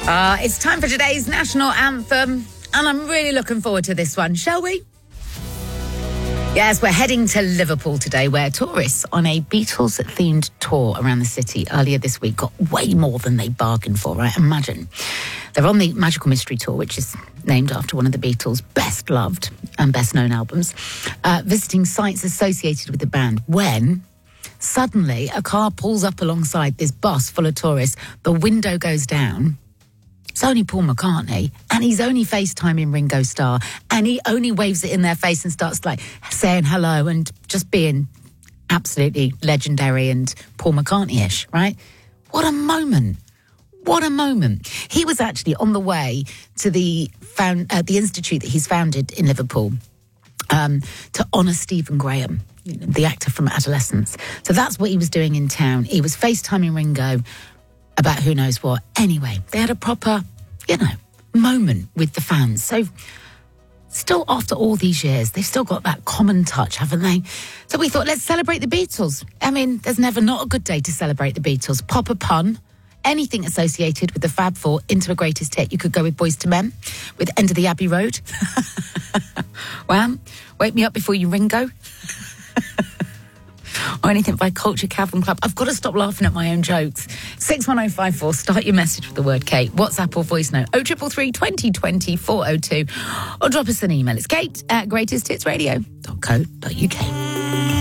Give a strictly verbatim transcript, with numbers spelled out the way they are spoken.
Uh, it's time for today's national anthem, and I'm really looking forward to this one, shall we? Yes, we're heading to Liverpool today, where tourists on a Beatles-themed tour around the city earlier this week got way more than they bargained for, right? Imagine. They're on the Magical Mystery Tour, which is named after one of the Beatles' best-loved and best-known albums, uh, visiting sites associated with the band, when suddenly a car pulls up alongside this bus full of tourists, the window goes down. It's only Paul McCartney, and he's only FaceTiming Ringo Starr, and he only waves it in their face and starts like saying hello and just being absolutely legendary and Paul McCartney-ish, right? What a moment. What a moment. He was actually on the way to the found, uh, the institute that he's founded in Liverpool um, to honour Stephen Graham, the actor from Adolescence. So that's what he was doing in town. He was FaceTiming Ringo about who knows what. Anyway, they had a proper, you know, moment with the fans. So still after all these years, they've still got that common touch, haven't they? So we thought, let's celebrate the Beatles. I mean, there's never not a good day to celebrate the Beatles. Pop a pun, anything associated with the Fab Four into a greatest hit. You could go with Boyz two Men, with End of the Abbey Road. Wham, Wake Me Up Before You Ringo. Or anything by Culture Cavern Club. I've got to stop laughing at my own jokes. six one oh five four, start your message with the word Kate. WhatsApp or voice note oh three three three, twenty twenty, four oh two. Or drop us an email. It's Kate at greatest hits radio dot co dot uk.